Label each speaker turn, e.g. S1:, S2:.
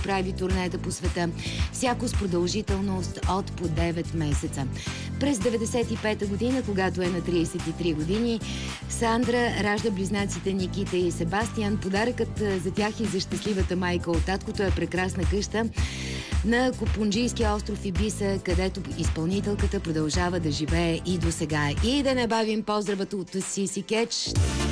S1: прави турнета по света, всяко с продължителност от по 9 месеца. През 95-та година, когато е на 33 години, Сандра ражда близнаците Никита и Себастиан. Подаръкът за тях и за щастливата майка от таткото е прекрасна къща на Копунджийския остров Ибиса, където изпълнителката продължава да живее и до сега. И да не бавим поздравата от Сиси Кетч.